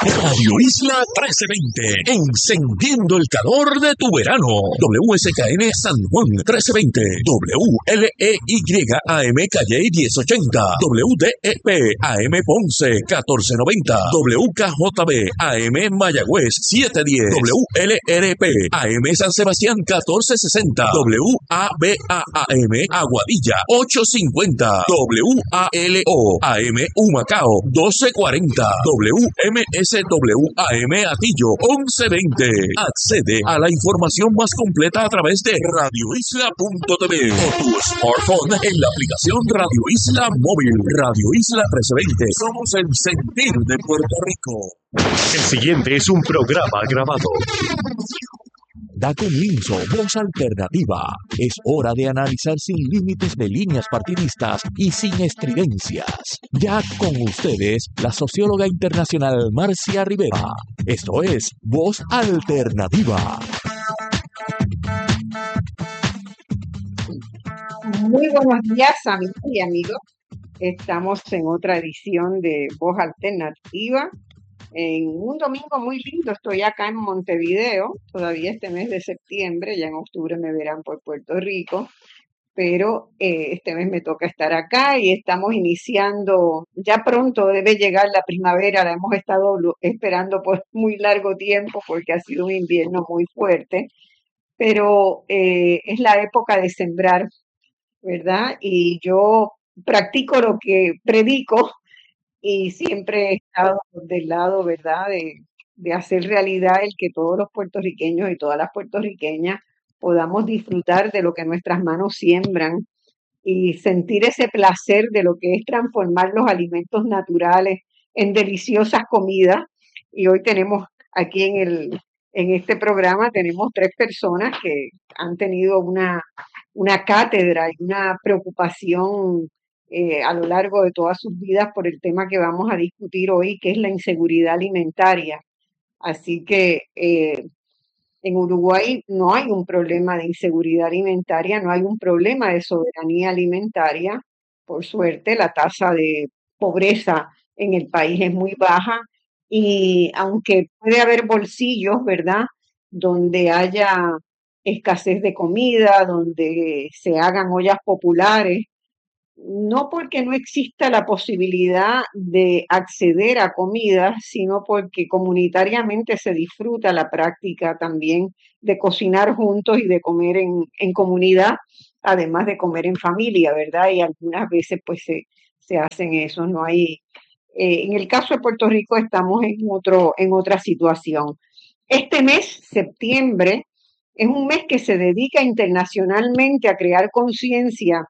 Radio Isla 1320, encendiendo el calor de tu verano. WSKN San Juan 1320, WLEY AM Calle 1080, WDEP AM Ponce 1490, WKJB AM Mayagüez 710, WLRP AM San Sebastián 1460, WABA-AM Aguadilla 850, WALO AM Humacao 1240, WMSWAM Atillo 1120. Accede a la información más completa a través de radioisla.tv o tu smartphone en la aplicación Radio Isla Móvil. Radio Isla 1320. Somos el sentir de Puerto Rico. El siguiente es un programa grabado. Da comienzo Voz Alternativa. Es hora de analizar sin límites de líneas partidistas y sin estridencias. Ya con ustedes, la socióloga internacional Marcia Rivera. Esto es Voz Alternativa. Muy buenos días, amigas y amigos. Estamos en otra edición de Voz Alternativa. En un domingo muy lindo, estoy acá en Montevideo, todavía este mes de septiembre, ya en octubre me verán por Puerto Rico, pero este mes me toca estar acá y estamos iniciando, ya pronto debe llegar la primavera, la hemos estado esperando por muy largo tiempo porque ha sido un invierno muy fuerte, pero es la época de sembrar, ¿verdad? Y yo practico lo que predico. Y siempre he estado del lado, ¿verdad?, de hacer realidad el que todos los puertorriqueños y todas las puertorriqueñas podamos disfrutar de lo que nuestras manos siembran y sentir ese placer de lo que es transformar los alimentos naturales en deliciosas comidas. Y hoy tenemos aquí en este programa, tenemos 3 personas que han tenido una cátedra y una preocupación a lo largo de todas sus vidas por el tema que vamos a discutir hoy, que es la inseguridad alimentaria. Así que en Uruguay no hay un problema de inseguridad alimentaria, no hay un problema de soberanía alimentaria. Por suerte, la tasa de pobreza en el país es muy baja y aunque puede haber bolsillos, ¿verdad?, donde haya escasez de comida, donde se hagan ollas populares, no porque no exista la posibilidad de acceder a comida, sino porque comunitariamente se disfruta la práctica también de cocinar juntos y de comer en comunidad, además de comer en familia, ¿verdad? Y algunas veces pues se hacen eso, no hay... en el caso de Puerto Rico estamos en otra situación. Este mes, septiembre, es un mes que se dedica internacionalmente a crear conciencia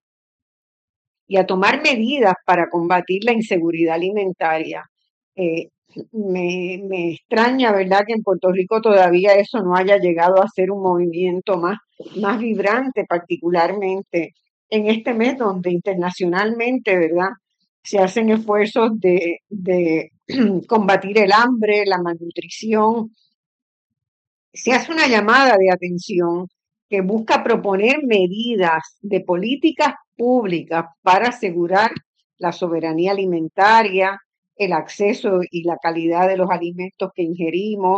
y a tomar medidas para combatir la inseguridad alimentaria. Eh, me extraña, ¿verdad?, que en Puerto Rico todavía eso no haya llegado a ser un movimiento más vibrante, particularmente en este mes donde internacionalmente, ¿verdad?, se hacen esfuerzos de combatir el hambre, la malnutrición. Se hace una llamada de atención que busca proponer medidas de políticas públicas para asegurar la soberanía alimentaria, el acceso y la calidad de los alimentos que ingerimos.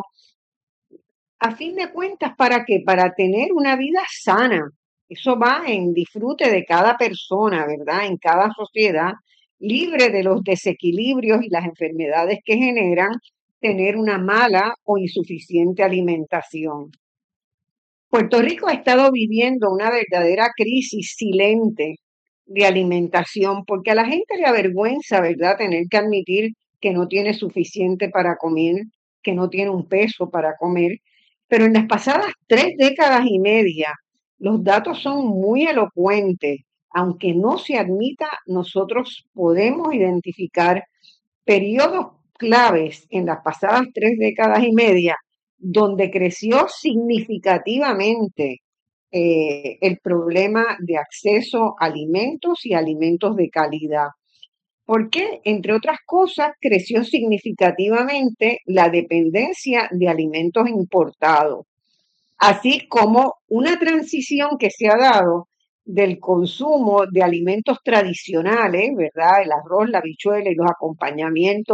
A fin de cuentas, ¿para qué? Para tener una vida sana. Eso va en disfrute de cada persona, ¿verdad? En cada sociedad, libre de los desequilibrios y las enfermedades que generan tener una mala o insuficiente alimentación. Puerto Rico ha estado viviendo una verdadera crisis silente de alimentación porque a la gente le avergüenza, ¿verdad?, tener que admitir que no tiene suficiente para comer, que no tiene un peso para comer. Pero en las pasadas 3 décadas y media, los datos son muy elocuentes. Aunque no se admita, nosotros podemos identificar periodos claves en las pasadas 3 décadas y media donde creció significativamente el problema de acceso a alimentos y alimentos de calidad. Porque, entre otras cosas, creció significativamente la dependencia de alimentos importados, así como una transición que se ha dado del consumo de alimentos tradicionales, ¿verdad? El arroz, la habichuela y los acompañamientos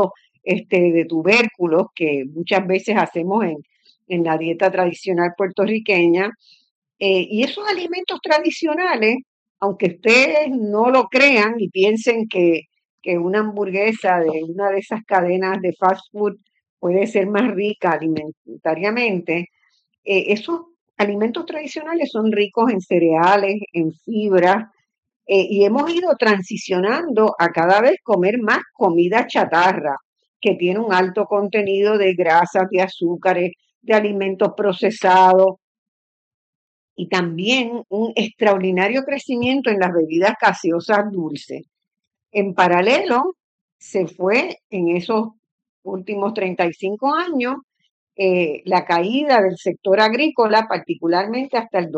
de tubérculos que muchas veces hacemos en la dieta tradicional puertorriqueña. Y esos alimentos tradicionales, aunque ustedes no lo crean y piensen que una hamburguesa de una de esas cadenas de fast food puede ser más rica alimentariamente, esos alimentos tradicionales son ricos en cereales, en fibras, y hemos ido transicionando a cada vez comer más comida chatarra, que tiene un alto contenido de grasas, de azúcares, de alimentos procesados y también un extraordinario crecimiento en las bebidas gaseosas dulces. En paralelo, se fue en esos últimos 35 años la caída del sector agrícola, particularmente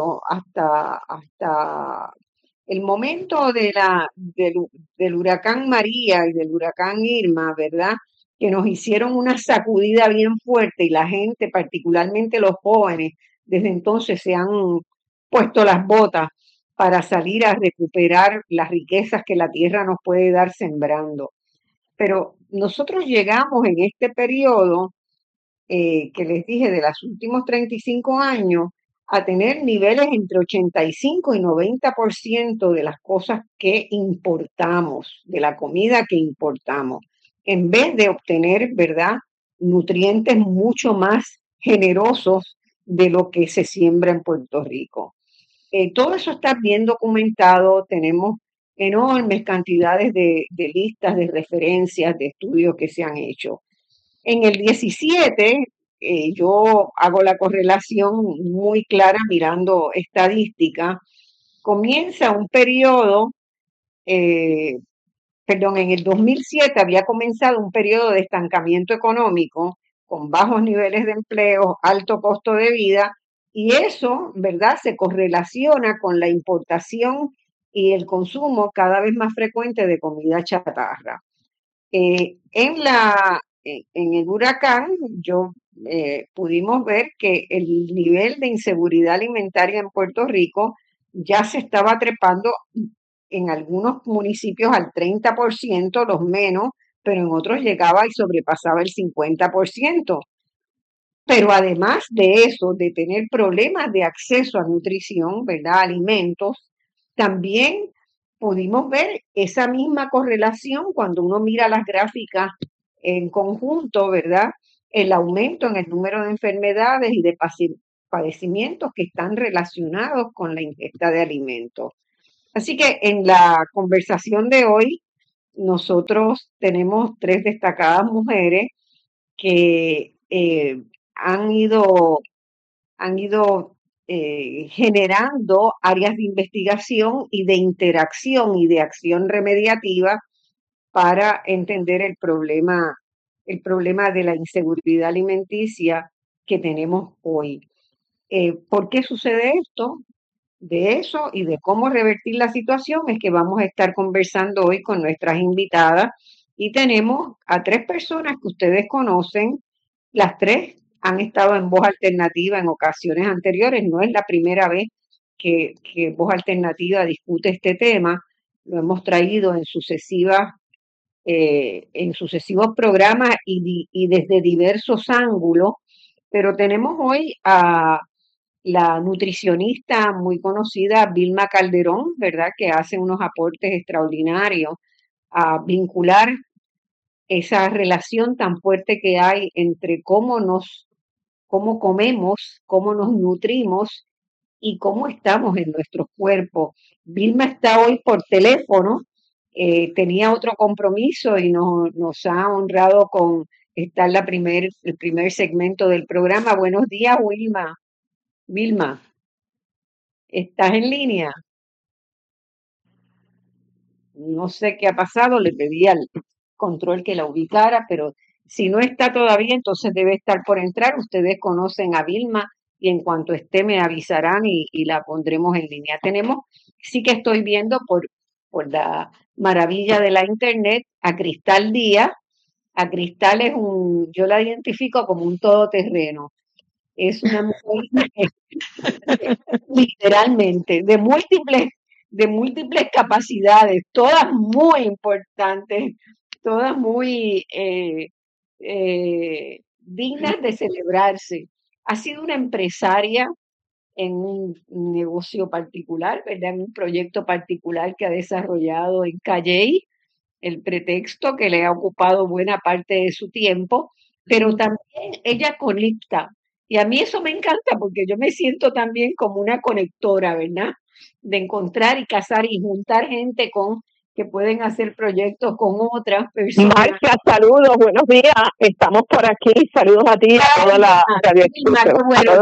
hasta el momento del huracán María y del huracán Irma, ¿verdad? Que nos hicieron una sacudida bien fuerte y la gente, particularmente los jóvenes, desde entonces se han puesto las botas para salir a recuperar las riquezas que la tierra nos puede dar sembrando. Pero nosotros llegamos en este periodo que les dije de los últimos 35 años a tener niveles entre 85 y 90% de las cosas que importamos, de la comida que importamos, en vez de obtener, ¿verdad?, nutrientes mucho más generosos de lo que se siembra en Puerto Rico. Todo eso está bien documentado, tenemos enormes cantidades de listas, de referencias, de estudios que se han hecho. En el 17, yo hago la correlación muy clara mirando estadística. Comienza un periodo, eh, perdón, en el 2007 había comenzado un periodo de estancamiento económico con bajos niveles de empleo, alto costo de vida, y eso, ¿verdad?, se correlaciona con la importación y el consumo cada vez más frecuente de comida chatarra. En el huracán, pudimos ver que el nivel de inseguridad alimentaria en Puerto Rico ya se estaba trepando en algunos municipios al 30%, los menos, pero en otros llegaba y sobrepasaba el 50%. Pero además de eso, de tener problemas de acceso a nutrición, ¿verdad?, alimentos, también pudimos ver esa misma correlación cuando uno mira las gráficas en conjunto, ¿verdad? El aumento en el número de enfermedades y de padecimientos que están relacionados con la ingesta de alimentos. Así que en la conversación de hoy, nosotros tenemos 3 destacadas mujeres que han ido generando áreas de investigación y de interacción y de acción remediativa para entender el problema de la inseguridad alimenticia que tenemos hoy. ¿Por qué sucede esto? De eso y de cómo revertir la situación es que vamos a estar conversando hoy con nuestras invitadas y tenemos a 3 personas que ustedes conocen. Las 3 han estado en Voz Alternativa en ocasiones anteriores, no es la primera vez que Voz Alternativa discute este tema, lo hemos traído en sucesivos programas y desde diversos ángulos, pero tenemos hoy a la nutricionista muy conocida Vilma Calderón, ¿verdad?, que hace unos aportes extraordinarios a vincular esa relación tan fuerte que hay entre cómo comemos, cómo nos nutrimos y cómo estamos en nuestros cuerpos. Vilma está hoy por teléfono, tenía otro compromiso y nos ha honrado con estar el primer segmento del programa. Buenos días, Vilma. Vilma, ¿estás en línea? No sé qué ha pasado, le pedí al control que la ubicara, pero si no está todavía, entonces debe estar por entrar. Ustedes conocen a Vilma y en cuanto esté me avisarán y la pondremos en línea. Sí que estoy viendo por la maravilla de la internet a Cristal Díaz. A Cristal yo la identifico como un todoterreno. Es una mujer literalmente de múltiples capacidades, todas muy importantes, todas muy dignas de celebrarse. Ha sido una empresaria en un negocio particular, ¿verdad? En un proyecto particular que ha desarrollado en Calley, el pretexto que le ha ocupado buena parte de su tiempo, pero también ella conecta. Y a mí eso me encanta porque yo me siento también como una conectora, ¿verdad? De encontrar y casar y juntar gente con que pueden hacer proyectos con otras personas. Marcia, saludos, buenos días. Estamos por aquí. Saludos a ti y a toda la radio. Qué bueno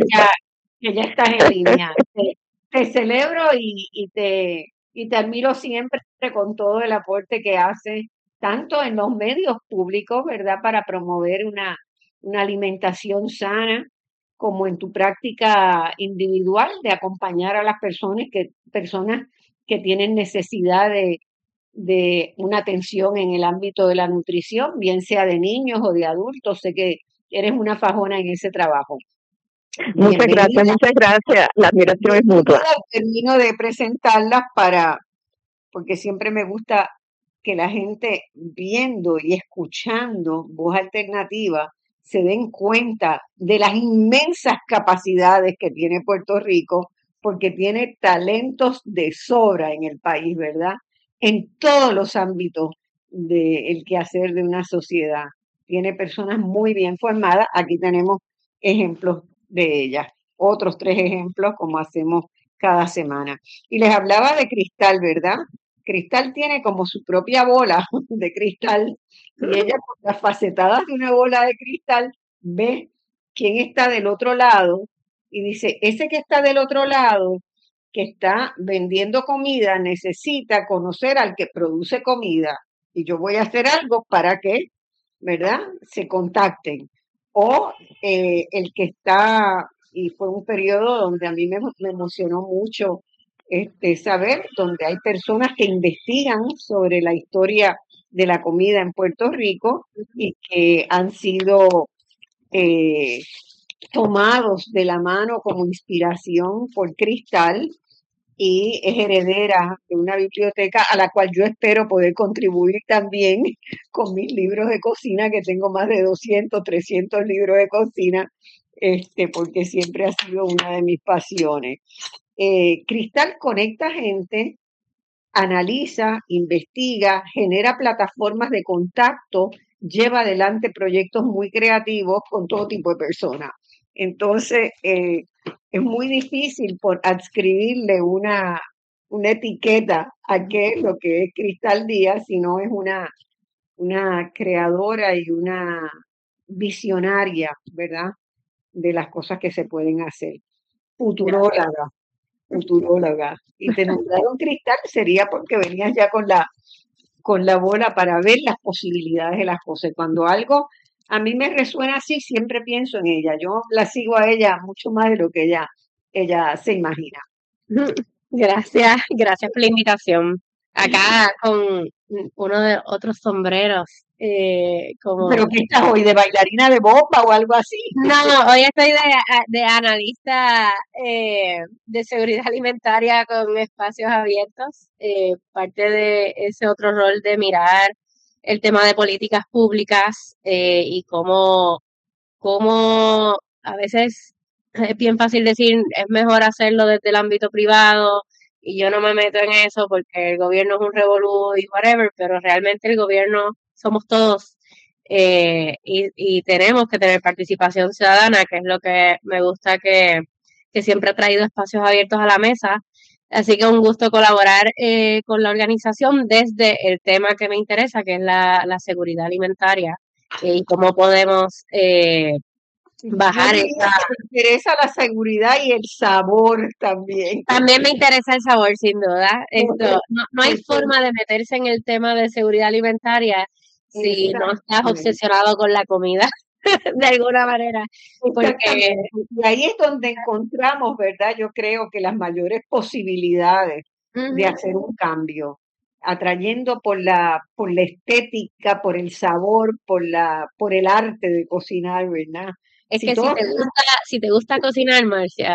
que ya estás en línea. Te celebro y te admiro siempre con todo el aporte que haces, tanto en los medios públicos, ¿verdad? Para promover una alimentación sana, como en tu práctica individual de acompañar a las personas que tienen necesidad de una atención en el ámbito de la nutrición, bien sea de niños o de adultos. Sé que eres una fajona en ese trabajo. Muchas gracias. La admiración es mutua. Termino de presentarlas porque siempre me gusta que la gente viendo y escuchando Voz Alternativa se den cuenta de las inmensas capacidades que tiene Puerto Rico, porque tiene talentos de sobra en el país, ¿verdad? En todos los ámbitos del quehacer de una sociedad. Tiene personas muy bien formadas. Aquí tenemos ejemplos de ellas. Otros 3 ejemplos como hacemos cada semana. Y les hablaba de Cristal, ¿verdad? Cristal tiene como su propia bola de cristal y ella con las facetadas de una bola de cristal ve quién está del otro lado y dice, ese que está del otro lado, que está vendiendo comida, necesita conocer al que produce comida y yo voy a hacer algo para que, ¿verdad?, se contacten. O el que está, y fue un periodo donde a mí me emocionó mucho saber, donde hay personas que investigan sobre la historia de la comida en Puerto Rico y que han sido tomados de la mano como inspiración por Cristal, y es heredera de una biblioteca a la cual yo espero poder contribuir también con mis libros de cocina, que tengo más de 200, 300 libros de cocina, porque siempre ha sido una de mis pasiones. Cristal conecta gente, analiza, investiga, genera plataformas de contacto, lleva adelante proyectos muy creativos con todo tipo de personas. Entonces, es muy difícil por adscribirle una etiqueta a qué es lo que es Cristal Díaz, si no es una creadora y una visionaria, ¿verdad?, de las cosas que se pueden hacer. Futuróloga. Y te nombraron Cristal, sería porque venías ya con la bola para ver las posibilidades de las cosas. Cuando algo a mí me resuena así, siempre pienso en ella. Yo la sigo a ella mucho más de lo que ella se imagina. Gracias por la invitación. Acá con uno de otros sombreros. ¿Pero qué estás hoy, de bailarina de bomba o algo así? No, hoy estoy de analista de seguridad alimentaria con espacios abiertos. Parte de ese otro rol de mirar el tema de políticas públicas y cómo a veces es bien fácil decir es mejor hacerlo desde el ámbito privado y yo no me meto en eso porque el gobierno es un revolú y whatever, pero realmente el gobierno somos todos y tenemos que tener participación ciudadana, que es lo que me gusta que siempre ha traído espacios abiertos a la mesa. Así que un gusto colaborar con la organización desde el tema que me interesa, que es la seguridad alimentaria y cómo podemos bajar esa... Me interesa la seguridad y el sabor también. También me interesa el sabor, sin duda. No hay forma de meterse en el tema de seguridad alimentaria si no estás obsesionado con la comida, de alguna manera. Porque... Y ahí es donde encontramos, ¿verdad? Yo creo que las mayores posibilidades de hacer un cambio, atrayendo por la estética, por el sabor, por el arte de cocinar, ¿verdad? Es que si te gusta cocinar, Marcia,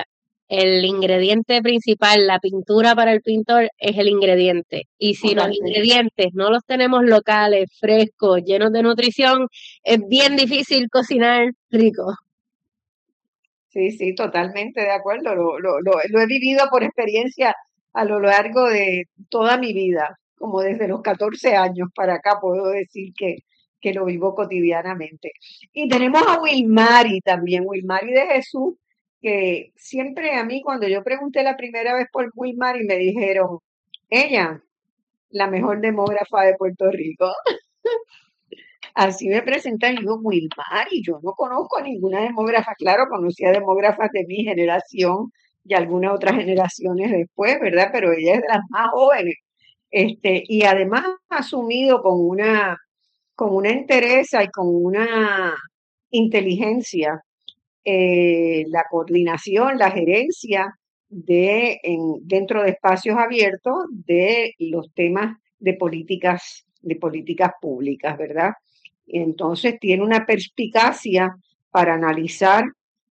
el ingrediente principal, la pintura para el pintor, es el ingrediente. Y si los ingredientes no los tenemos locales, frescos, llenos de nutrición, es bien difícil cocinar rico. Sí, sí, totalmente de acuerdo. Lo he vivido por experiencia a lo largo de toda mi vida, como desde los 14 años para acá puedo decir que lo vivo cotidianamente. Y tenemos a Wilmary también, Wilmary de Jesús, que siempre a mí cuando yo pregunté la primera vez por Wilmary me dijeron, ella, la mejor demógrafa de Puerto Rico. Así me presentan, yo, Wilmary, yo no conozco a ninguna demógrafa, claro, conocía demógrafas de mi generación y algunas otras generaciones después, ¿verdad? Pero ella es de las más jóvenes. Y además ha asumido con una entereza y con una inteligencia la coordinación, la gerencia dentro de espacios abiertos de los temas de políticas públicas, ¿verdad? Y entonces tiene una perspicacia para analizar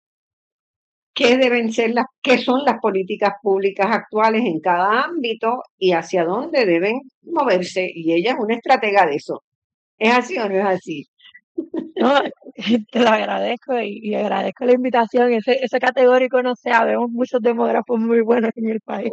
qué son las políticas públicas actuales en cada ámbito y hacia dónde deben moverse. Y ella es una estratega de eso. ¿Es así o no es así? No, te lo agradezco y agradezco la invitación. Ese categórico no sé, vemos muchos demógrafos muy buenos en el país.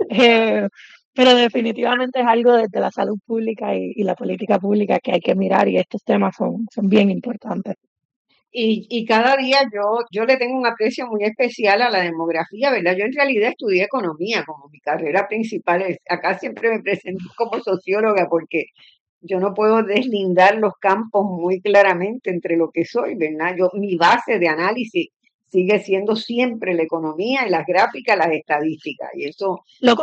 Pero definitivamente es algo desde la salud pública y la política pública que hay que mirar y estos temas son bien importantes. Y cada día yo le tengo un aprecio muy especial a la demografía, ¿verdad? Yo en realidad estudié economía como mi carrera principal. Acá siempre me presento como socióloga porque yo no puedo deslindar los campos muy claramente entre lo que soy, ¿verdad? Mi base de análisis sigue siendo siempre la economía y las gráficas, las estadísticas. Y eso lo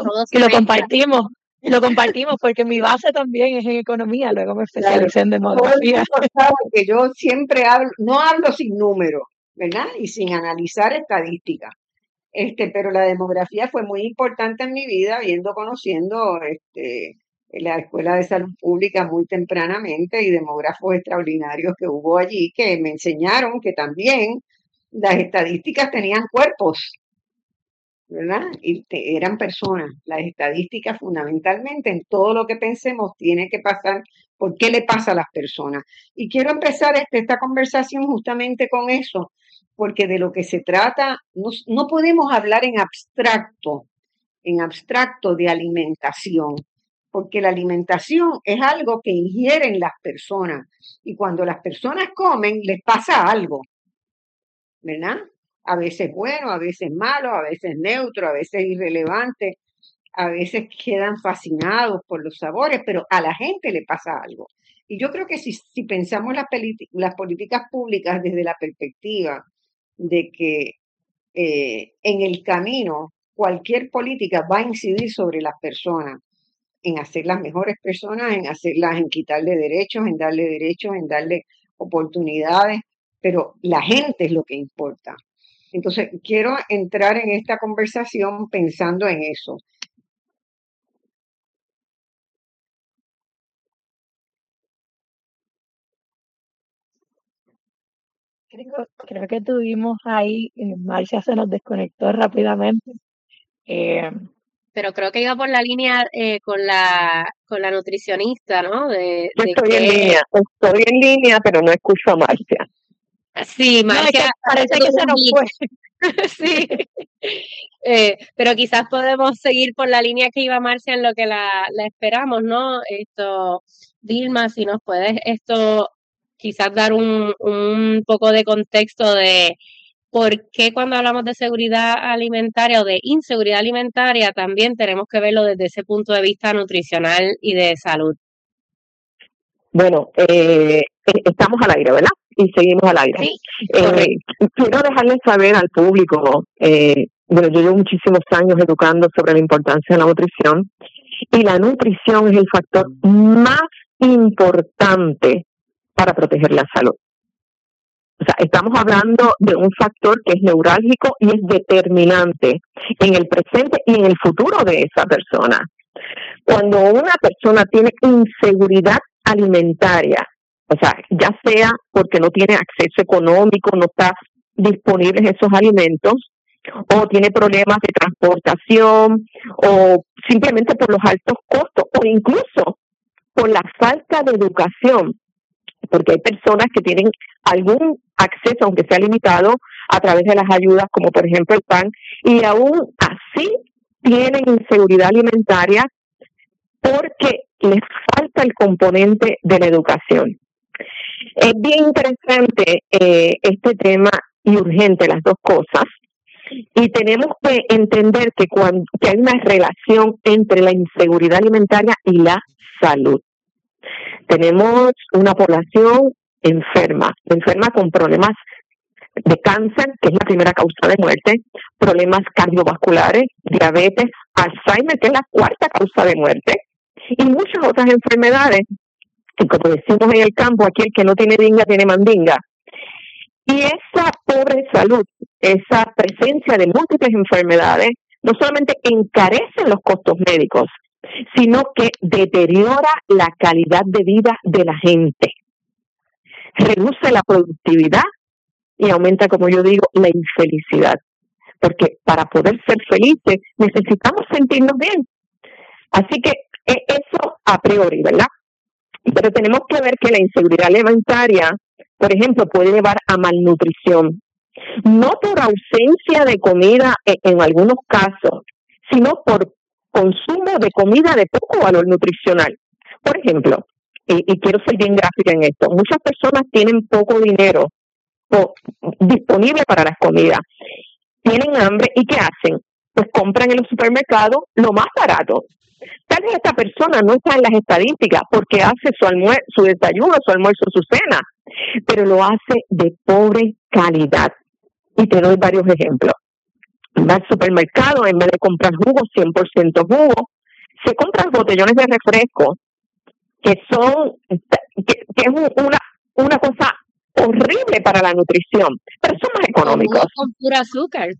compartimos porque mi base también es en economía, luego me especialicé en demografía. Que yo siempre no hablo sin números, ¿verdad? Y sin analizar estadísticas. Pero la demografía fue muy importante en mi vida, conociendo la Escuela de Salud Pública muy tempranamente y demógrafos extraordinarios que hubo allí que me enseñaron que también las estadísticas tenían cuerpos, ¿verdad? Y eran personas. Las estadísticas fundamentalmente en todo lo que pensemos tiene que pasar por qué le pasa a las personas. Y quiero empezar esta conversación justamente con eso, porque de lo que se trata, no podemos hablar en abstracto de alimentación, porque la alimentación es algo que ingieren las personas y cuando las personas comen les pasa algo, ¿verdad? A veces bueno, a veces malo, a veces neutro, a veces irrelevante, a veces quedan fascinados por los sabores, pero a la gente le pasa algo. Y yo creo que si pensamos las políticas públicas desde la perspectiva de que en el camino cualquier política va a incidir sobre las personas, en hacerlas mejores personas, en quitarle derechos, en darle oportunidades, pero la gente es lo que importa. Entonces, quiero entrar en esta conversación pensando en eso. Creo que tuvimos ahí, Marcia se nos desconectó rápidamente. Pero creo que iba por la línea con la nutricionista, ¿no? Estoy en línea, pero no escucho a Marcia. Sí, Marcia. No, parece que se nos fue. Sí. Pero quizás podemos seguir por la línea que iba Marcia en lo que la esperamos, ¿no? Vilma, si nos puedes quizás dar un poco de contexto de por qué cuando hablamos de seguridad alimentaria o de inseguridad alimentaria también tenemos que verlo desde ese punto de vista nutricional y de salud. Bueno, estamos al aire, ¿verdad? Y seguimos al aire. Sí, quiero dejarles saber al público, yo llevo muchísimos años educando sobre la importancia de la nutrición y la nutrición es el factor más importante para proteger la salud. O sea, estamos hablando de un factor que es neurálgico y es determinante en el presente y en el futuro de esa persona. Cuando una persona tiene inseguridad alimentaria, o sea, ya sea porque no tiene acceso económico, no está disponibles esos alimentos, o tiene problemas de transportación, o simplemente por los altos costos, o incluso por la falta de educación, porque hay personas que tienen algún acceso, aunque sea limitado, a través de las ayudas, como por ejemplo el PAN, y aún así tienen inseguridad alimentaria porque les falta el componente de la educación. Es bien interesante este tema y urgente, las dos cosas, y tenemos que entender que hay una relación entre la inseguridad alimentaria y la salud. Tenemos una población enferma con problemas de cáncer, que es la primera causa de muerte, problemas cardiovasculares, diabetes, Alzheimer, que es la cuarta causa de muerte, y muchas otras enfermedades. Y como decimos en el campo, aquí el que no tiene dinga tiene mandinga. Y esa pobre salud, esa presencia de múltiples enfermedades, no solamente encarecen los costos médicos, sino que deteriora la calidad de vida de la gente. Reduce la productividad y aumenta, como yo digo, la infelicidad. Porque para poder ser felices necesitamos sentirnos bien. Así que eso a priori, ¿verdad? Pero tenemos que ver que la inseguridad alimentaria, por ejemplo, puede llevar a malnutrición. No por ausencia de comida en algunos casos, sino por consumo de comida de poco valor nutricional. Por ejemplo, y quiero ser bien gráfica en esto, muchas personas tienen poco dinero disponible para las comidas. Tienen hambre y ¿qué hacen? Pues compran en los supermercados lo más barato. Tal vez esta persona no está en las estadísticas porque hace su desayuno, su almuerzo, su cena, pero lo hace de pobre calidad. Y te doy varios ejemplos. Va al supermercado, en vez de comprar jugo, 100% jugo, se compran botellones de refresco que es una cosa horrible para la nutrición, pero son más económicos. Con pura azúcar.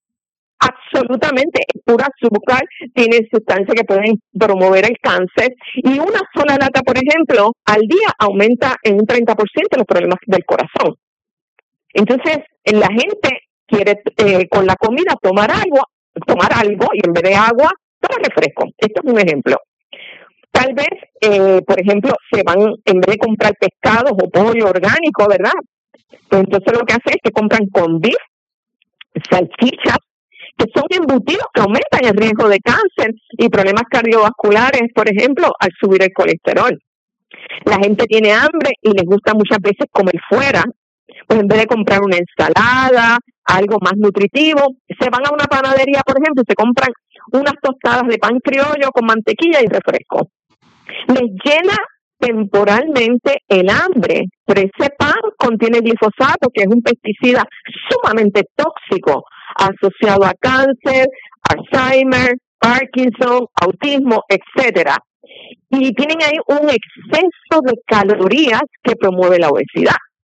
Absolutamente, es pura azúcar, tiene sustancias que pueden promover el cáncer, y una sola lata, por ejemplo, al día aumenta en un 30% los problemas del corazón. Entonces, la gente quiere con la comida tomar algo y en vez de agua, toma refresco. Esto es un ejemplo. Tal vez, por ejemplo, se van, en vez de comprar pescados o pollo orgánico, ¿verdad? Pues entonces lo que hacen es que compran con beef, salchichas, que son embutidos que aumentan el riesgo de cáncer y problemas cardiovasculares, por ejemplo, al subir el colesterol. La gente tiene hambre y les gusta muchas veces comer fuera. Pues en vez de comprar una ensalada, algo más nutritivo, se van a una panadería, por ejemplo, y se compran unas tostadas de pan criollo con mantequilla y refresco. Les llena temporalmente el hambre, pero ese pan contiene glifosato, que es un pesticida sumamente tóxico, asociado a cáncer, Alzheimer, Parkinson, autismo, etcétera. Y tienen ahí un exceso de calorías que promueve la obesidad.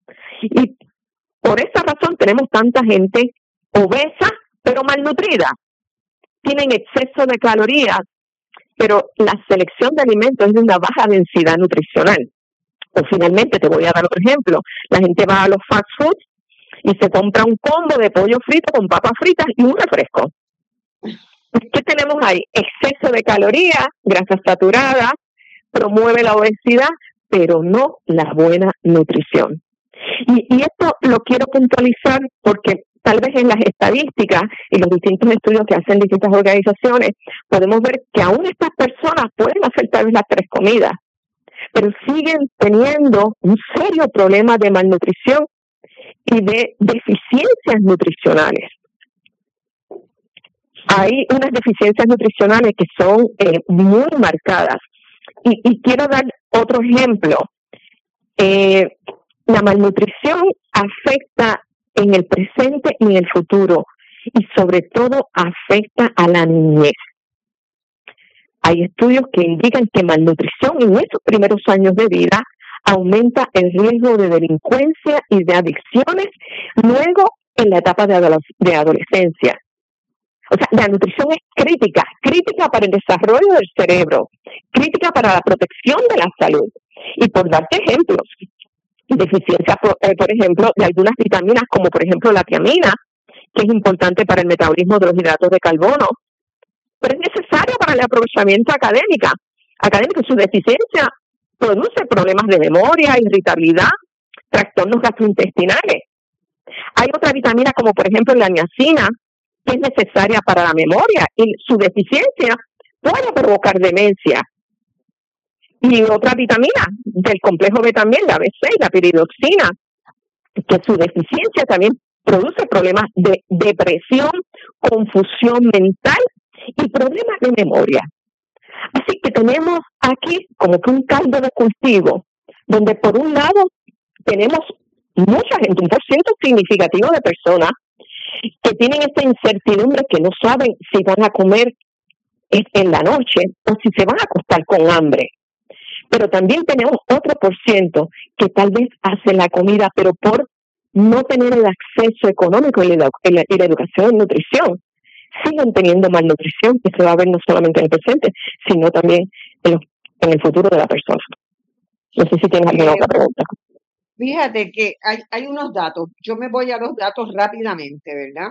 Y por esa razón tenemos tanta gente obesa, pero malnutrida. Tienen exceso de calorías, pero la selección de alimentos es de una baja densidad nutricional. O finalmente, te voy a dar otro ejemplo. La gente va a los fast foods y se compra un combo de pollo frito con papas fritas y un refresco. ¿Qué tenemos ahí? Exceso de calorías, grasas saturadas, promueve la obesidad, pero no la buena nutrición. Y esto lo quiero puntualizar porque tal vez en las estadísticas y los distintos estudios que hacen distintas organizaciones, podemos ver que aún estas personas pueden hacer tal vez las 3 comidas, pero siguen teniendo un serio problema de malnutrición y de deficiencias nutricionales. Hay unas deficiencias nutricionales que son muy marcadas. Y quiero dar otro ejemplo. La malnutrición afecta en el presente y en el futuro, y sobre todo afecta a la niñez. Hay estudios que indican que malnutrición en esos primeros años de vida aumenta el riesgo de delincuencia y de adicciones luego en la etapa de adolescencia. O sea, la nutrición es crítica para el desarrollo del cerebro, crítica para la protección de la salud. Y por darte ejemplos, deficiencia, por ejemplo, de algunas vitaminas, como por ejemplo la tiamina, que es importante para el metabolismo de los hidratos de carbono, pero es necesaria para el aprovechamiento académico. Su deficiencia produce problemas de memoria, irritabilidad, trastornos gastrointestinales. Hay otra vitamina como por ejemplo la niacina, que es necesaria para la memoria y su deficiencia puede provocar demencia. Y otra vitamina del complejo B también, la B6, la piridoxina, que su deficiencia también produce problemas de depresión, confusión mental y problemas de memoria. Así que tenemos aquí como que un caldo de cultivo, donde por un lado tenemos mucha gente, un porcentaje significativo de personas que tienen esta incertidumbre, que no saben si van a comer en la noche o si se van a acostar con hambre. Pero también tenemos otro % que tal vez hace la comida, pero por no tener el acceso económico y la educación en nutrición, siguen teniendo malnutrición, que se va a ver no solamente en el presente, sino también en el futuro de la persona. No sé si tienes alguna otra pregunta. Fíjate que hay unos datos. Yo me voy a los datos rápidamente, ¿verdad?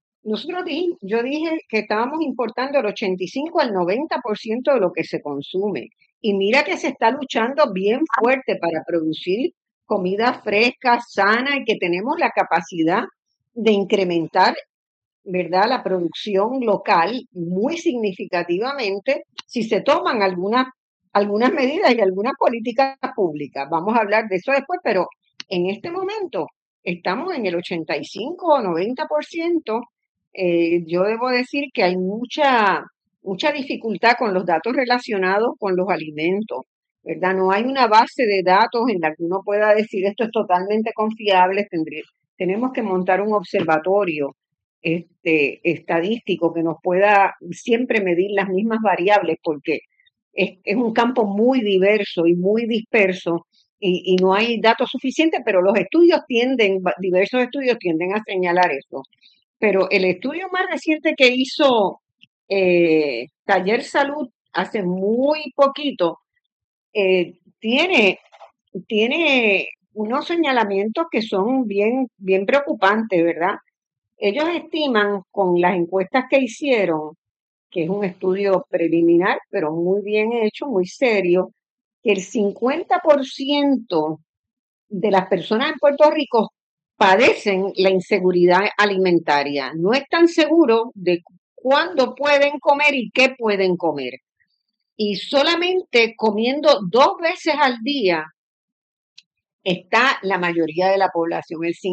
Yo dije que estábamos importando el 85 al 90% de lo que se consume. Y mira que se está luchando bien fuerte para producir comida fresca, sana, y que tenemos la capacidad de incrementar, ¿verdad?, la producción local muy significativamente si se toman algunas medidas y algunas políticas públicas. Vamos a hablar de eso después, pero en este momento estamos en el 85 o 90%. Yo debo decir que hay mucha dificultad con los datos relacionados con los alimentos, ¿verdad? No hay una base de datos en la que uno pueda decir esto es totalmente confiable. Tenemos que montar un observatorio estadístico que nos pueda siempre medir las mismas variables, porque es un campo muy diverso y muy disperso y no hay datos suficientes, pero diversos estudios tienden a señalar eso. Pero el estudio más reciente que hizo Taller Salud hace muy poquito tiene unos señalamientos que son bien preocupantes, ¿verdad? Ellos estiman, con las encuestas que hicieron, que es un estudio preliminar, pero muy bien hecho, muy serio, que el 50% de las personas en Puerto Rico padecen la inseguridad alimentaria. No están seguros de cuándo pueden comer y qué pueden comer. Y solamente comiendo 2 veces al día está la mayoría de la población. El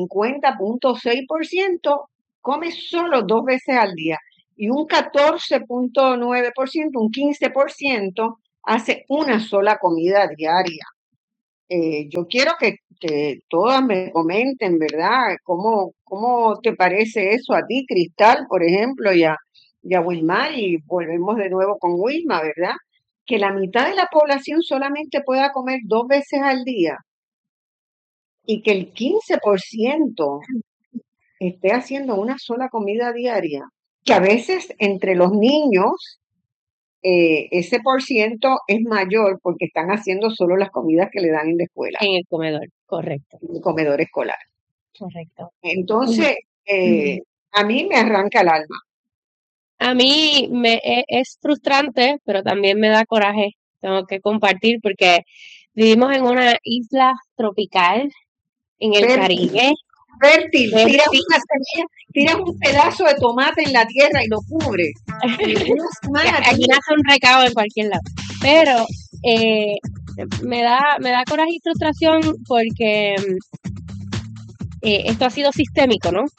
50.6% come solo 2 veces al día y un 14.9%, un 15% hace una sola comida diaria. Yo quiero que todas me comenten, ¿verdad? ¿Cómo te parece eso a ti, Cristal, por ejemplo, y a Wilmar? Y volvemos de nuevo con Wilma, ¿verdad? Que la mitad de la población solamente pueda comer 2 veces al día y que el 15% esté haciendo una sola comida diaria, que a veces entre los niños ese % es mayor porque están haciendo solo las comidas que le dan en la escuela. En el comedor, correcto. En el comedor escolar. Correcto. Entonces, a mí me arranca el alma. A mí es frustrante, pero también me da coraje. Tengo que compartir porque vivimos en una isla tropical en el Caribe. Fértil, tiras un pedazo de tomate en la tierra y lo cubres. Aquí nace un recado en cualquier lado. Pero me da coraje y frustración porque esto ha sido sistémico, ¿no?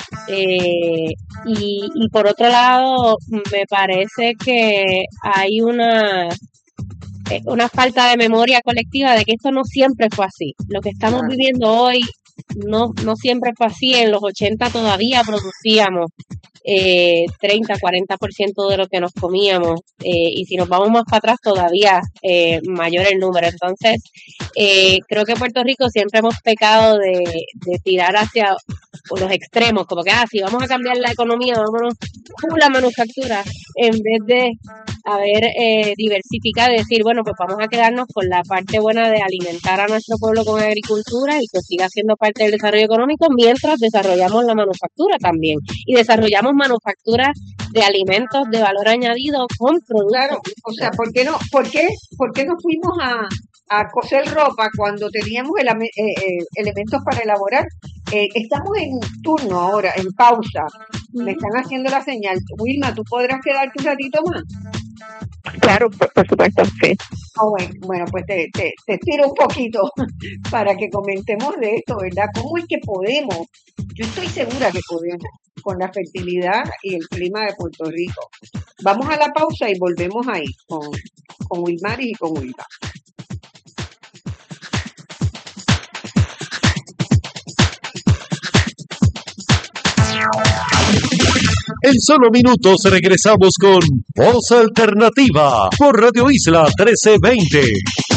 Y por otro lado, me parece que hay una falta de memoria colectiva de que esto no siempre fue así. Lo que estamos viviendo hoy no siempre fue así. En los 80 todavía producíamos 30-40% de lo que nos comíamos, y si nos vamos más para atrás todavía mayor el número. Entonces creo que Puerto Rico siempre hemos pecado de tirar hacia los extremos, como que si vamos a cambiar la economía, vámonos con la manufactura, en vez de haber diversificado y decir, bueno, pues vamos a quedarnos con la parte buena de alimentar a nuestro pueblo con agricultura y que siga siendo parte del desarrollo económico mientras desarrollamos la manufactura también y desarrollamos manufacturas de alimentos de valor añadido con productos. Claro, o sea, ¿por qué no fuimos a coser ropa cuando teníamos elementos para elaborar? Estamos en turno ahora, en pausa. Me están haciendo la señal. Wilma, ¿tú podrás quedarte un ratito más? Claro, por supuesto, sí. Oh, bueno, pues te tiro un poquito para que comentemos de esto, ¿verdad? ¿Cómo es que podemos? Yo estoy segura que podemos, con la fertilidad y el clima de Puerto Rico. Vamos a la pausa y volvemos ahí con Wilmaris y con Wilma. En solo minutos regresamos con Voz Alternativa por Radio Isla 1320.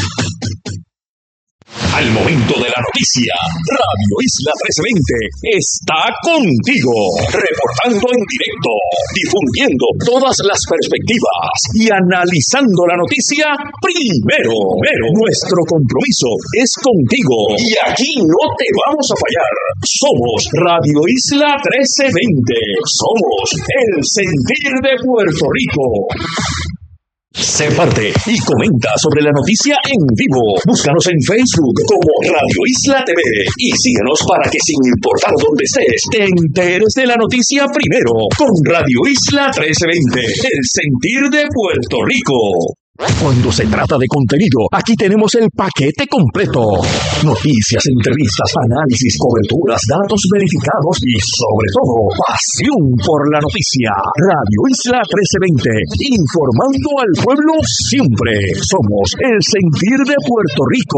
Al momento de la noticia, Radio Isla 1320 está contigo, reportando en directo, difundiendo todas las perspectivas y analizando la noticia primero. Pero nuestro compromiso es contigo y aquí no te vamos a fallar. Somos Radio Isla 1320. Somos el sentir de Puerto Rico. Sé parte y comenta sobre la noticia en vivo. Búscanos en Facebook como Radio Isla TV y síguenos para que sin importar dónde estés, te enteres de la noticia primero con Radio Isla 1320, el sentir de Puerto Rico. Cuando se trata de contenido, aquí tenemos el paquete completo. Noticias, entrevistas, análisis, coberturas, datos verificados y, sobre todo, pasión por la noticia. Radio Isla 1320, informando al pueblo siempre. Somos el sentir de Puerto Rico.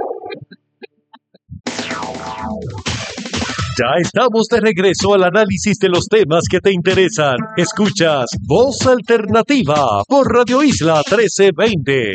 Ya estamos de regreso al análisis de los temas que te interesan. Escuchas Voz Alternativa por Radio Isla 1320.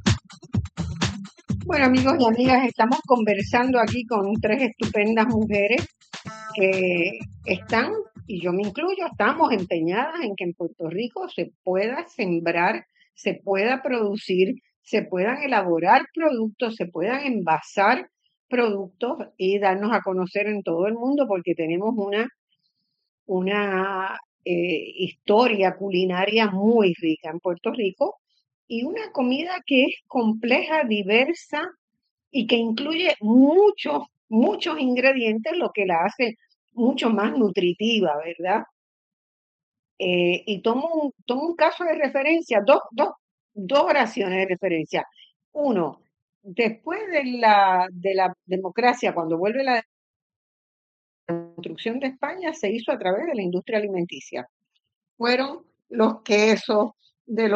Bueno, amigos y amigas, estamos conversando aquí con tres estupendas mujeres que están, y yo me incluyo, estamos empeñadas en que en Puerto Rico se pueda sembrar, se pueda producir, se puedan elaborar productos, se puedan envasar productos y darnos a conocer en todo el mundo, porque tenemos una historia culinaria muy rica en Puerto Rico y una comida que es compleja, diversa y que incluye muchos ingredientes, lo que la hace mucho más nutritiva, ¿verdad? Y tomo un caso de referencia, dos oraciones de referencia. Uno, después de la democracia, cuando vuelve la construcción de España, se hizo a través de la industria alimenticia. Fueron los quesos de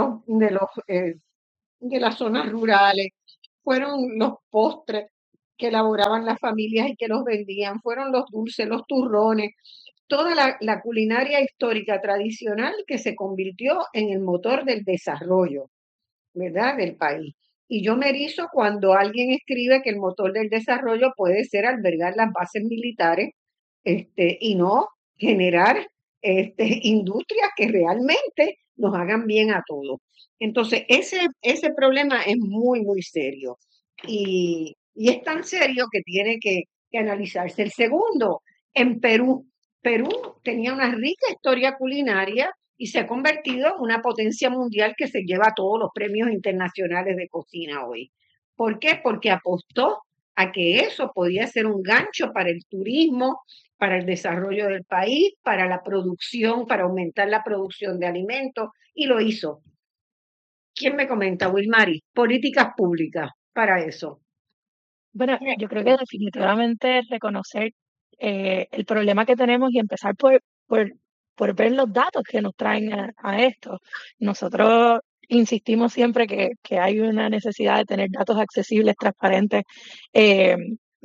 las zonas rurales, fueron los postres que elaboraban las familias y que los vendían, fueron los dulces, los turrones, toda la culinaria histórica tradicional que se convirtió en el motor del desarrollo, ¿verdad?, del país. Y yo me erizo cuando alguien escribe que el motor del desarrollo puede ser albergar las bases militares y no generar industrias que realmente nos hagan bien a todos. Entonces, ese problema es muy, muy serio. Y es tan serio que tiene que analizarse. El segundo, en Perú. Perú tenía una rica historia culinaria y se ha convertido en una potencia mundial que se lleva todos los premios internacionales de cocina hoy. ¿Por qué? Porque apostó a que eso podía ser un gancho para el turismo, para el desarrollo del país, para la producción, para aumentar la producción de alimentos, y lo hizo. ¿Quién me comenta, Wilmary? Políticas públicas para eso. Bueno, yo creo que definitivamente reconocer el problema que tenemos y empezar por ver los datos que nos traen a esto. Nosotros insistimos siempre que hay una necesidad de tener datos accesibles, transparentes,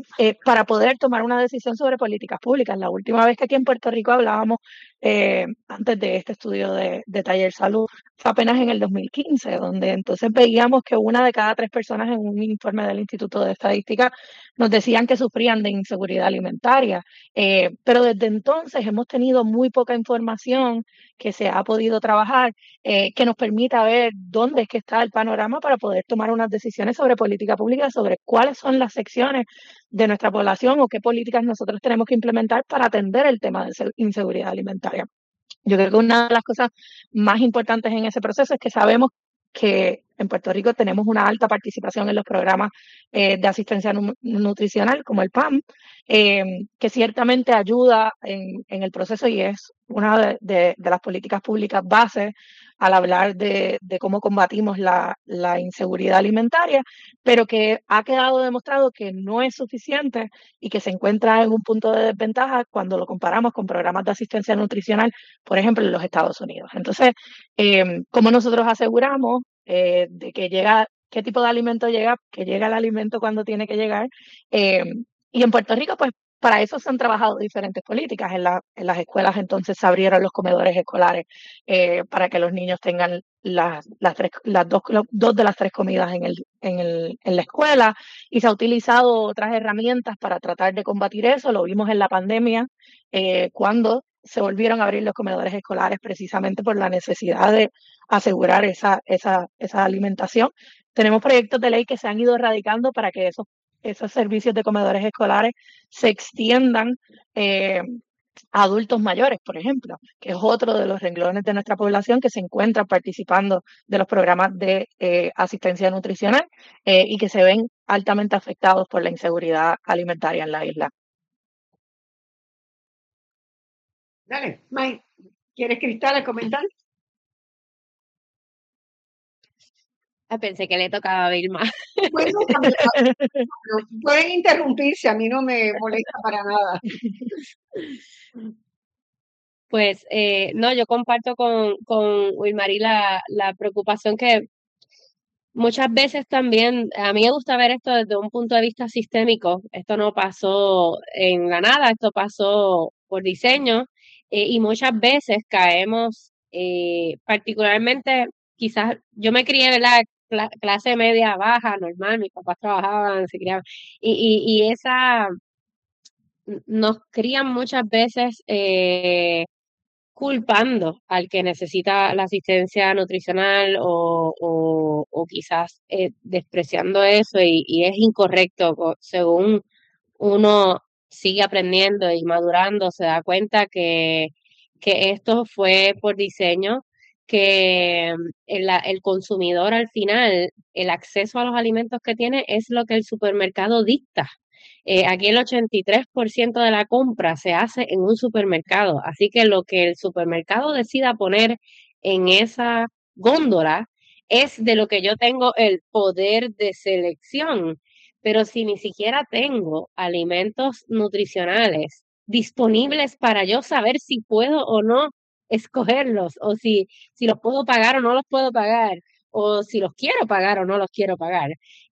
para poder tomar una decisión sobre políticas públicas. La última vez que aquí en Puerto Rico hablábamos, antes de este estudio de Taller Salud, fue apenas en el 2015, donde entonces veíamos que 1 de cada 3 personas en un informe del Instituto de Estadística nos decían que sufrían de inseguridad alimentaria. Pero desde entonces hemos tenido muy poca información que se ha podido trabajar, que nos permita ver dónde es que está el panorama para poder tomar unas decisiones sobre política pública, sobre cuáles son las secciones de nuestra población o qué políticas nosotros tenemos que implementar para atender el tema de inseguridad alimentaria. Yo creo que una de las cosas más importantes en ese proceso es que sabemos que en Puerto Rico tenemos una alta participación en los programas de asistencia nutricional, como el PAM, que ciertamente ayuda en el proceso y es una de las políticas públicas bases al hablar de cómo combatimos la inseguridad alimentaria, pero que ha quedado demostrado que no es suficiente y que se encuentra en un punto de desventaja cuando lo comparamos con programas de asistencia nutricional, por ejemplo, en los Estados Unidos. Entonces, ¿cómo nosotros aseguramos de que llega, qué tipo de alimento llega, que llega el alimento cuando tiene que llegar? Y en Puerto Rico, pues para eso se han trabajado diferentes políticas. En las escuelas entonces se abrieron los comedores escolares para que los niños tengan las dos de las 3 comidas en la escuela, y se ha utilizado otras herramientas para tratar de combatir eso. Lo vimos en la pandemia, cuando se volvieron a abrir los comedores escolares precisamente por la necesidad de asegurar esa alimentación. Tenemos proyectos de ley que se han ido erradicando para que esos servicios de comedores escolares se extiendan a adultos mayores, por ejemplo, que es otro de los renglones de nuestra población que se encuentran participando de los programas de asistencia nutricional y que se ven altamente afectados por la inseguridad alimentaria en la isla. Dale, Mike, ¿quieres Cristal comentar? Pensé que le tocaba a Vilma. Bueno, pueden interrumpirse, a mí no me molesta para nada. Pues no, yo comparto con Wilmary la preocupación que muchas veces también, a mí me gusta ver esto desde un punto de vista sistémico. Esto no pasó en la nada, esto pasó por diseño, y muchas veces caemos, particularmente, quizás yo me crié, ¿verdad? Clase media baja, normal, mis papás trabajaban, se criaban, y esa nos crían muchas veces culpando al que necesita la asistencia nutricional o quizás despreciando eso, y es incorrecto. Según uno sigue aprendiendo y madurando, se da cuenta que esto fue por diseño, que el consumidor al final, el acceso a los alimentos que tiene es lo que el supermercado dicta. Aquí el 83% de la compra se hace en un supermercado, así que lo que el supermercado decida poner en esa góndola es de lo que yo tengo el poder de selección. Pero si ni siquiera tengo alimentos nutricionales disponibles para yo saber si puedo o no escogerlos, o si los puedo pagar o no los puedo pagar, o si los quiero pagar o no los quiero pagar,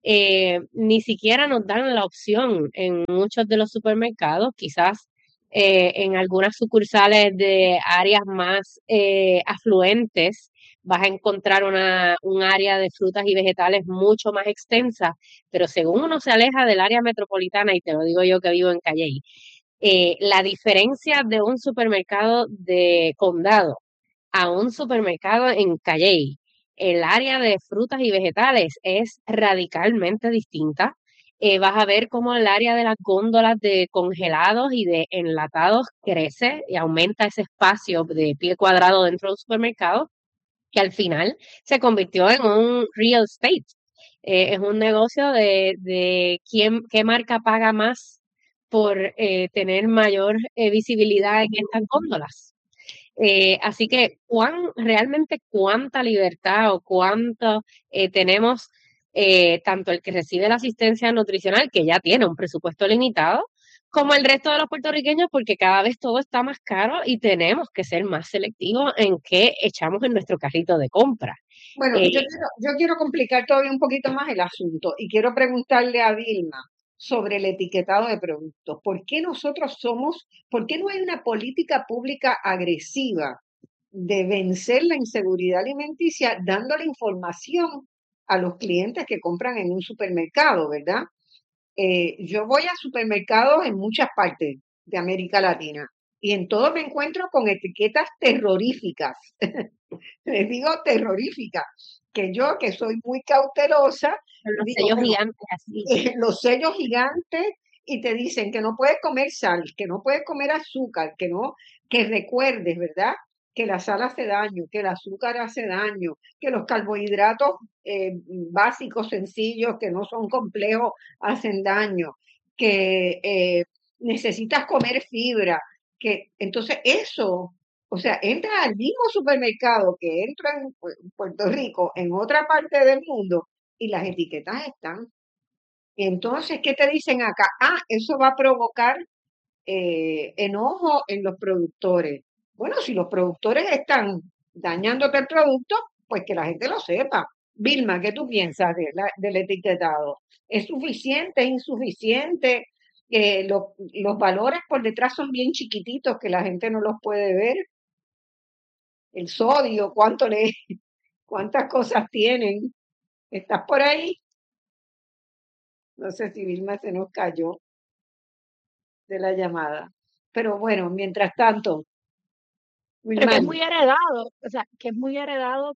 ni siquiera nos dan la opción en muchos de los supermercados. Quizás en algunas sucursales de áreas más afluentes vas a encontrar un área de frutas y vegetales mucho más extensa, pero según uno se aleja del área metropolitana, y te lo digo yo que vivo en Calley, la diferencia de un supermercado de condado a un supermercado en Calley, el área de frutas y vegetales es radicalmente distinta. Vas a ver cómo el área de las góndolas de congelados y de enlatados crece y aumenta ese espacio de pie cuadrado dentro del supermercado, que al final se convirtió en un real estate. Es un negocio de qué marca paga más por tener mayor visibilidad en estas góndolas. Así que realmente cuánta libertad o cuánto tenemos, tanto el que recibe la asistencia nutricional, que ya tiene un presupuesto limitado, como el resto de los puertorriqueños, porque cada vez todo está más caro y tenemos que ser más selectivos en qué echamos en nuestro carrito de compra. Bueno, yo quiero complicar todavía un poquito más el asunto y quiero preguntarle a Vilma, sobre el etiquetado de productos? ¿Por qué por qué no hay una política pública agresiva de vencer la inseguridad alimenticia dándole información a los clientes que compran en un supermercado, ¿verdad? Yo voy a supermercados en muchas partes de América Latina y en todos me encuentro con etiquetas terroríficas. Les digo terroríficas, que yo que soy muy cautelosa, Los digo, sellos bueno, gigantes así. los sellos gigantes y te dicen que no puedes comer sal, que no puedes comer azúcar, que recuerdes, ¿verdad? Que la sal hace daño, que el azúcar hace daño, que los carbohidratos básicos, sencillos, que no son complejos, hacen daño, que necesitas comer fibra, que entonces eso, o sea, entras al mismo supermercado que entra en Puerto Rico, en otra parte del mundo, y las etiquetas están. Entonces, ¿qué te dicen acá? Ah, eso va a provocar enojo en los productores. Bueno, si los productores están dañándote el producto, pues que la gente lo sepa. Vilma, ¿qué tú piensas del etiquetado? ¿Es suficiente? ¿Es insuficiente? Los valores por detrás son bien chiquititos que la gente no los puede ver. El sodio, cuántas cosas tienen. ¿Estás por ahí? No sé si Vilma se nos cayó de la llamada. Pero bueno, mientras tanto, Pero que es Wilmar, muy heredado, o sea, que es muy heredado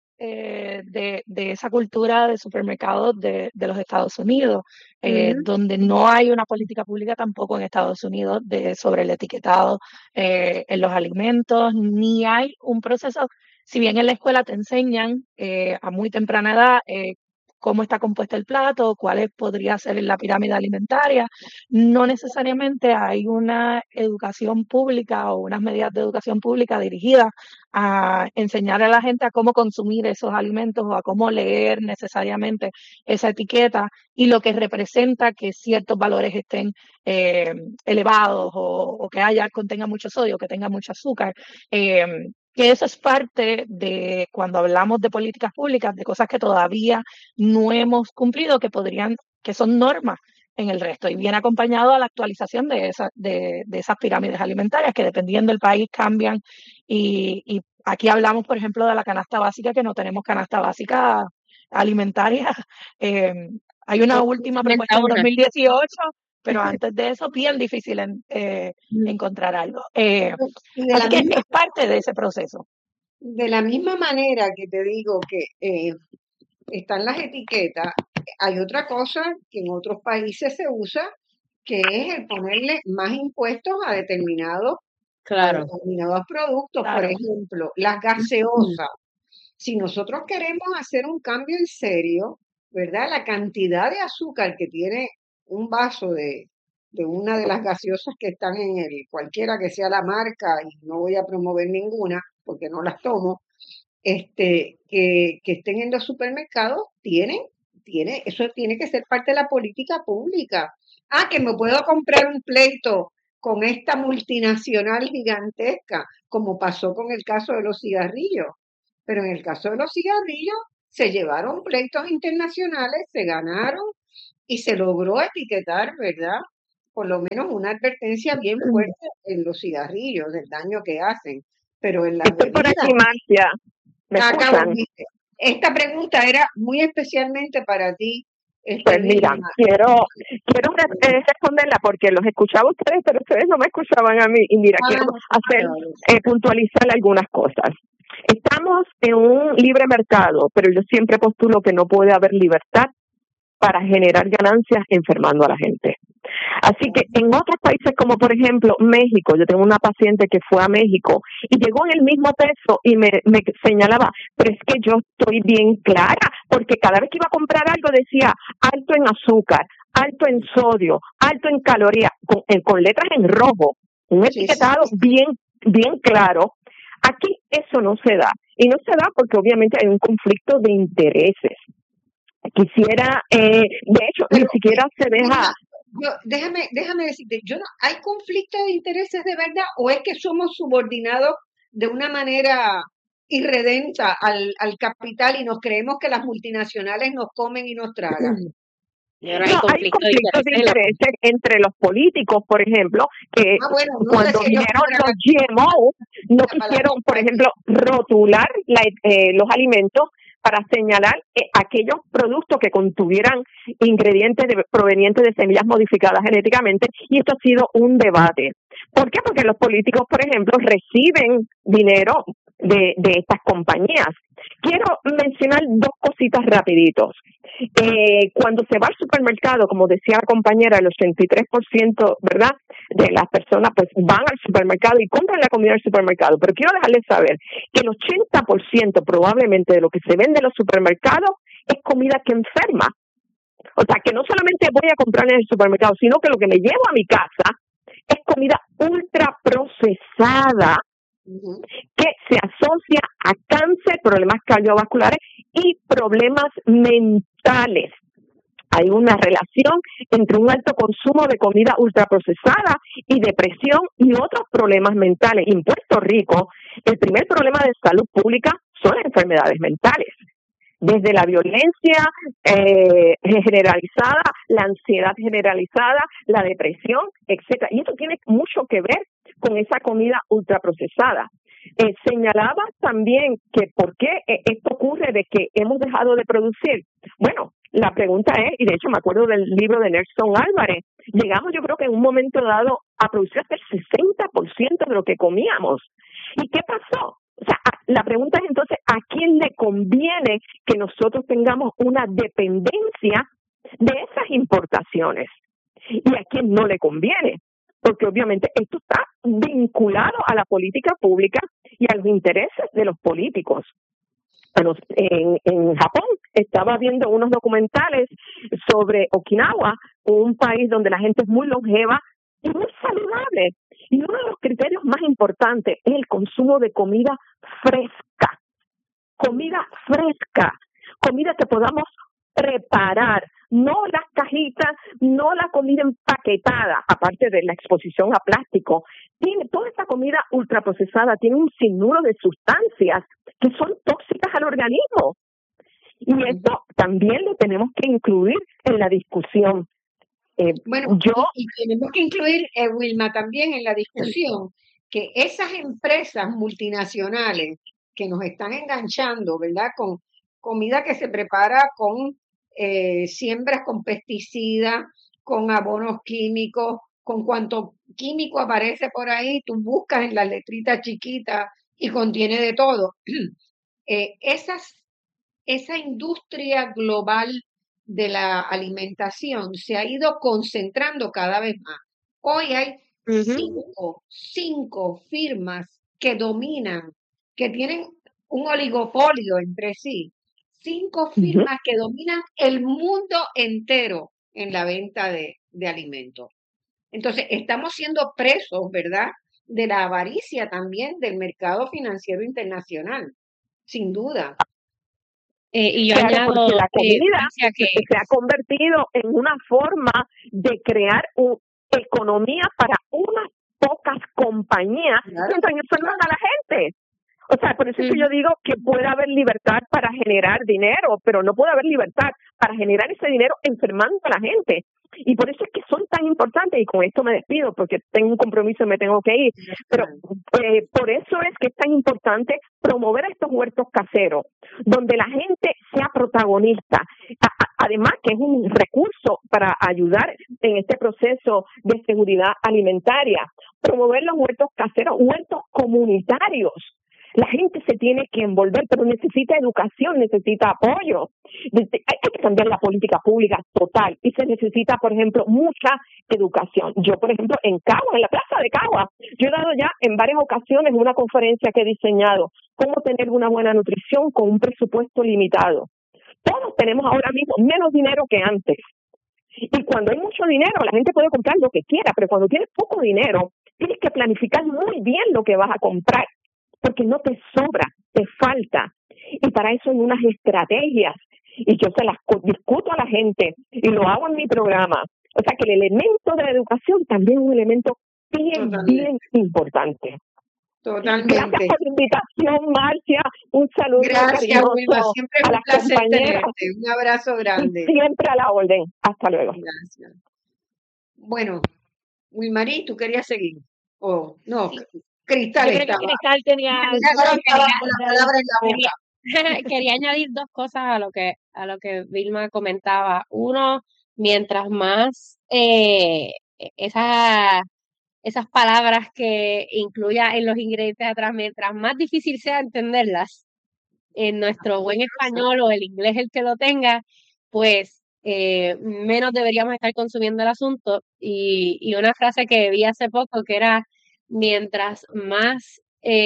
de esa cultura de supermercados de los Estados Unidos, donde no hay una política pública tampoco en Estados Unidos sobre el etiquetado en los alimentos, ni hay un proceso, si bien en la escuela te enseñan a muy temprana edad cómo está compuesto el plato, cuál podría ser la pirámide alimentaria, no necesariamente hay una educación pública o unas medidas de educación pública dirigidas a enseñar a la gente a cómo consumir esos alimentos o a cómo leer necesariamente esa etiqueta y lo que representa que ciertos valores estén elevados o que contenga mucho sodio, que tenga mucho azúcar. Que eso es parte de cuando hablamos de políticas públicas, de cosas que todavía no hemos cumplido, que son normas en el resto, y viene acompañado a la actualización de esas pirámides alimentarias que dependiendo del país cambian, y aquí hablamos, por ejemplo, de la canasta básica, que no tenemos canasta básica alimentaria. Hay una última propuesta en 2018, pero antes de eso bien difícil encontrar algo. y Así que es parte de ese proceso. de la misma manera que te digo que están las etiquetas, hay otra cosa que en otros países se usa, que es el ponerle más impuestos a determinados productos. Claro. Por ejemplo, las gaseosas. Si nosotros queremos hacer un cambio en serio, ¿verdad? La cantidad de azúcar que tiene un vaso de una de las gaseosas que están cualquiera que sea la marca, y no voy a promover ninguna porque no las tomo, que estén en los supermercados, eso tiene que ser parte de la política pública. Ah, que me puedo comprar un pleito con esta multinacional gigantesca, como pasó con el caso de los cigarrillos. Pero en el caso de los cigarrillos, se llevaron pleitos internacionales, se ganaron y se logró etiquetar, ¿verdad? Por lo menos una advertencia bien fuerte en los cigarrillos, del daño que hacen. Pero en las Estoy por bebidas, aquí, Marcia. ¿Me escuchan? esta pregunta era muy especialmente para ti. Pues mira, Vilma. quiero responderla porque los escuchaba a ustedes, pero ustedes no me escuchaban a mí. Y mira, quiero puntualizar algunas cosas. Estamos en un libre mercado, pero yo siempre postulo que no puede haber libertad para generar ganancias enfermando a la gente. Así que en otros países como por ejemplo México, yo tengo una paciente que fue a México y llegó en el mismo peso y me señalaba, pero es que yo estoy bien clara, porque cada vez que iba a comprar algo decía alto en azúcar, alto en sodio, alto en calorías, con letras en rojo, un etiquetado bien claro. Aquí eso no se da, y no se da porque obviamente hay un conflicto de intereses. Quisiera, de hecho, ni siquiera se deja... Déjame decirte, ¿hay conflicto de intereses de verdad o es que somos subordinados de una manera irredenta al capital y nos creemos que las multinacionales nos comen y nos tragan? Y ahora No, hay conflictos de intereses entre los políticos, por ejemplo, que cuando vinieron los GMO, no quisieron, por ejemplo, rotular los alimentos para señalar aquellos productos que contuvieran ingredientes provenientes de semillas modificadas genéticamente, y esto ha sido un debate. ¿Por qué? Porque los políticos, por ejemplo, reciben dinero de estas compañías. Quiero mencionar dos cositas rapiditos. Cuando se va al supermercado, como decía la compañera, el 83%, ¿verdad?, de las personas pues van al supermercado y compran la comida del supermercado. Pero quiero dejarles saber que el 80% probablemente de lo que se vende en los supermercados es comida que enferma. O sea, que no solamente voy a comprar en el supermercado, sino que lo que me llevo a mi casa es comida ultraprocesada que se asocia a cáncer, problemas cardiovasculares y problemas mentales. Hay una relación entre un alto consumo de comida ultraprocesada y depresión y otros problemas mentales. En Puerto Rico, el primer problema de salud pública son las enfermedades mentales. Desde la violencia generalizada, la ansiedad generalizada, la depresión, etcétera. Y esto tiene mucho que ver con esa comida ultraprocesada. Señalaba también que por qué esto ocurre de que hemos dejado de producir. Bueno, la pregunta es, y de hecho me acuerdo del libro de Nelson Álvarez, llegamos yo creo que en un momento dado a producir hasta el 60% de lo que comíamos. ¿Y qué pasó? O sea, la pregunta es entonces, ¿a quién le conviene que nosotros tengamos una dependencia de esas importaciones? ¿Y a quién no le conviene? Porque obviamente esto está vinculado a la política pública y a los intereses de los políticos. Bueno, en Japón estaba viendo unos documentales sobre Okinawa, un país donde la gente es muy longeva y muy saludable. Y uno de los criterios más importantes es el consumo de comida fresca. Comida fresca, comida que podamos preparar, no las cajitas, no la comida empaquetada, aparte de la exposición a plástico. Toda esta comida ultraprocesada tiene un sinnúmero de sustancias que son tóxicas al organismo. Y esto también lo tenemos que incluir en la discusión. Y tenemos que incluir, Wilma, también en la discusión que esas empresas multinacionales que nos están enganchando, ¿verdad?, con comida que se prepara con siembras con pesticidas, con abonos químicos, con cuanto químico aparece por ahí, tú buscas en las letritas chiquitas y contiene de todo. Esa industria global de la alimentación se ha ido concentrando cada vez más. Hoy hay cinco firmas que dominan, que tienen un oligopolio entre sí. 5 firmas que dominan el mundo entero en la venta de alimentos. Entonces, estamos siendo presos, ¿verdad?, de la avaricia también del mercado financiero internacional, sin duda. Y yo claro, añado porque la comida se ha convertido en una forma de crear economía para unas pocas compañías, mientras enferman a la gente. O sea, por eso es que yo digo que puede haber libertad para generar dinero, pero no puede haber libertad para generar ese dinero enfermando a la gente. Y por eso es que son tan importantes, y con esto me despido porque tengo un compromiso y me tengo que ir, pero por eso es que es tan importante promover estos huertos caseros, donde la gente sea protagonista, además que es un recurso para ayudar en este proceso de seguridad alimentaria, promover los huertos caseros, huertos comunitarios. La gente se tiene que envolver, pero necesita educación, necesita apoyo. Hay que cambiar la política pública total y se necesita, por ejemplo, mucha educación. Yo, por ejemplo, en Cagua, en la plaza de Cagua, yo he dado ya en varias ocasiones una conferencia que he diseñado, cómo tener una buena nutrición con un presupuesto limitado. Todos tenemos ahora mismo menos dinero que antes. Y cuando hay mucho dinero, la gente puede comprar lo que quiera, pero cuando tienes poco dinero, tienes que planificar muy bien lo que vas a comprar, porque no te sobra, te falta. Y para eso hay unas estrategias, y yo se las discuto a la gente, y lo hago en mi programa. O sea que el elemento de la educación también es un elemento bien importante. Totalmente. Gracias por la invitación, Marcia. Un saludo Gracias, Wilma. cariñoso Siempre es a un las placer compañeras tenerte. Un abrazo y grande. siempre a la orden. Hasta luego. Gracias. Bueno, Wilmarí, ¿tú querías seguir? Oh, no, Sí, Cristal yo creo que estaba. Cristal tenía Cristal algo, estaba con la palabra en la quería, boca. quería añadir dos cosas a lo que Vilma comentaba. Uno, mientras más esas palabras que incluya en los ingredientes atrás, mientras más difícil sea entenderlas en nuestro buen español o el inglés el que lo tenga, pues menos deberíamos estar consumiendo el asunto. Y una frase que vi hace poco que era, mientras más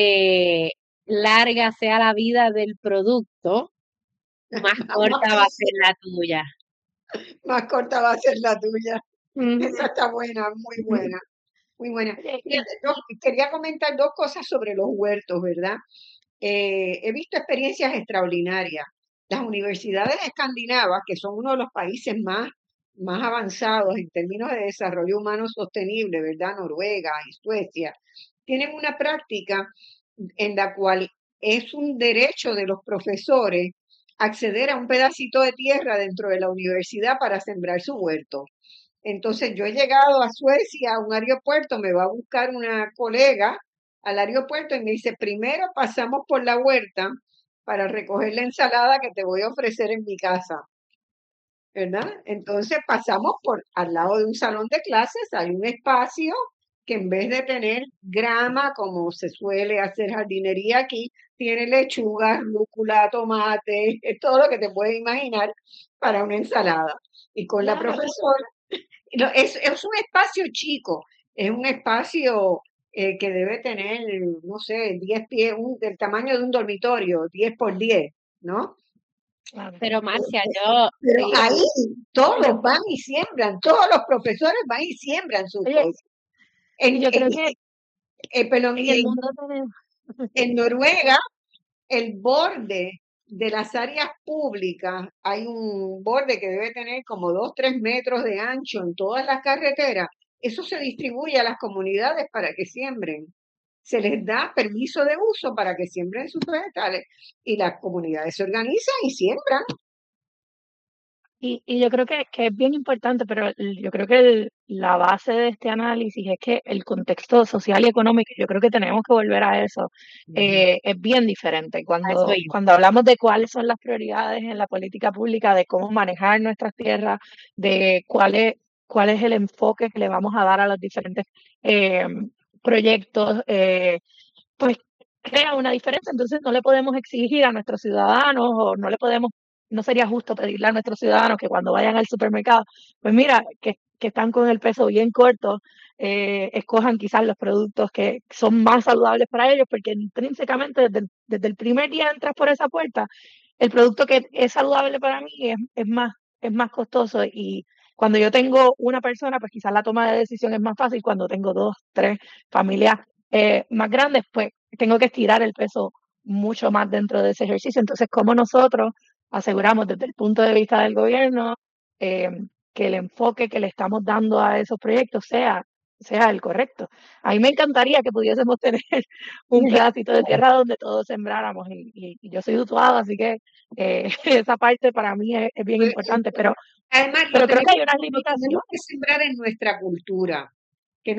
larga sea la vida del producto, más corta va a ser la tuya. Más corta va a ser la tuya. Ujú. Esa está buena, muy buena, muy buena. Oye, Fíjate, quería comentar dos cosas sobre los huertos, ¿verdad? He visto experiencias extraordinarias. Las universidades escandinavas, que son uno de los países más avanzados en términos de desarrollo humano sostenible, ¿verdad? Noruega y Suecia, tienen una práctica en la cual es un derecho de los profesores acceder a un pedacito de tierra dentro de la universidad para sembrar su huerto. Entonces yo he llegado a Suecia, a un aeropuerto, me va a buscar una colega al aeropuerto y me dice, primero pasamos por la huerta para recoger la ensalada que te voy a ofrecer en mi casa, ¿verdad? Entonces pasamos por al lado de un salón de clases, hay un espacio que en vez de tener grama, como se suele hacer jardinería aquí, tiene lechuga, rúcula, tomate, todo lo que te puedes imaginar para una ensalada. Y con la claro, profesora, es un espacio chico, es un espacio que debe tener, no sé, 10 pies, del tamaño de un dormitorio, 10 por 10, ¿no? claro. Pero Marcia, yo, Pero ahí todos Yo, van y siembran, todos los profesores van y siembran sus oye, cosas. y yo creo que Perdón, en y el mundo tenemos, en Noruega, el borde de las áreas públicas, hay un borde que debe tener como 2, 3 metros de ancho en todas las carreteras. Eso se distribuye a las comunidades para que siembren. Se les da permiso de uso para que siembren sus vegetales y las comunidades se organizan y siembran. y yo creo que es bien importante, pero yo creo que la base de este análisis es que el contexto social y económico, yo creo que tenemos que volver a eso, es bien diferente. a eso Cuando, iba. cuando hablamos de cuáles son las prioridades en la política pública, de cómo manejar nuestras tierras, de cuál es el enfoque que le vamos a dar a los diferentes eh, proyectos, pues crea una diferencia. Entonces no le podemos exigir a nuestros ciudadanos o no sería justo pedirle a nuestros ciudadanos que cuando vayan al supermercado, pues mira, que están con el peso bien corto, escojan quizás los productos que son más saludables para ellos, porque intrínsecamente desde el primer día entras por esa puerta, el producto que es saludable para mí es más costoso y cuando yo tengo una persona, pues quizás la toma de decisión es más fácil. Cuando tengo dos, tres familias más grandes, pues tengo que estirar el peso mucho más dentro de ese ejercicio. Entonces, ¿cómo nosotros aseguramos desde el punto de vista del gobierno eh, que el enfoque que le estamos dando a esos proyectos sea el correcto? A mí me encantaría que pudiésemos tener un pedacito de tierra donde todos sembráramos y yo soy de Utuado, así que esa parte para mí es bien Pues, importante, pero Además, creo que hay unas limitaciones. tenemos que sembrar en nuestra cultura.